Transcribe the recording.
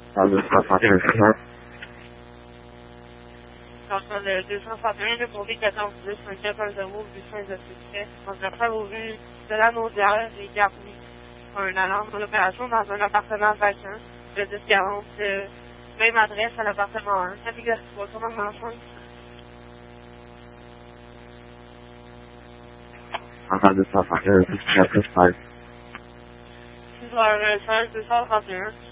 Dans le 261, le courrier 1410, un 410, butin de succès. On se fait au vu de la naudière et garni un alarme de l'opération dans un appartement vacant. Le 1040, même adresse à l'appartement 1. Ça fait que la situation dans l'ensemble. Enfin, 261, 6 231. 6h16, 231.